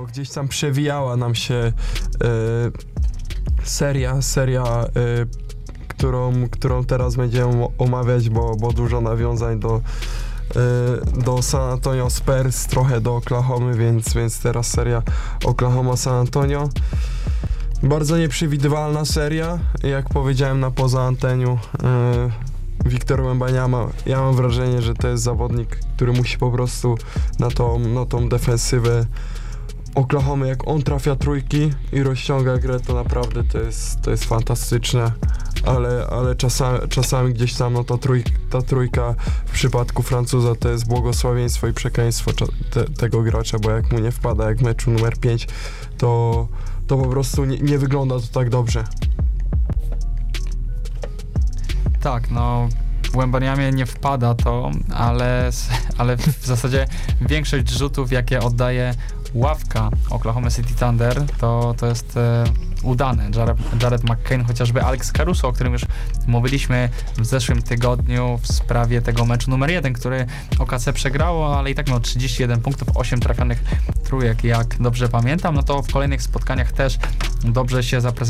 gdzieś tam przewijała nam się seria, którą teraz będziemy omawiać, bo dużo nawiązań do San Antonio Spurs, trochę do Oklahomy, więc teraz seria Oklahoma-San Antonio. Bardzo nieprzewidywalna seria, jak powiedziałem na poza anteniu. Wiktor Wembanyama, ja mam wrażenie, że to jest zawodnik, który musi po prostu na tą defensywę Oklahomy, jak on trafia trójki i rozciąga grę, to naprawdę to jest fantastyczne, ale czasami gdzieś tam ta trójka w przypadku Francuza to jest błogosławieństwo i przekleństwo tego gracza, bo jak mu nie wpada, jak w meczu numer 5, to po prostu nie wygląda to tak dobrze. Tak, no w Wembanyamie nie wpada to, ale w zasadzie większość rzutów, jakie oddaje ławka Oklahoma City Thunder, to jest udane. Jared McCain, chociażby Alex Caruso, o którym już mówiliśmy w zeszłym tygodniu w sprawie tego meczu numer 1, który OKC przegrało, ale i tak miał 31 punktów, 8 trafionych trójek, jak dobrze pamiętam, no to w kolejnych spotkaniach też dobrze się zaprezentował.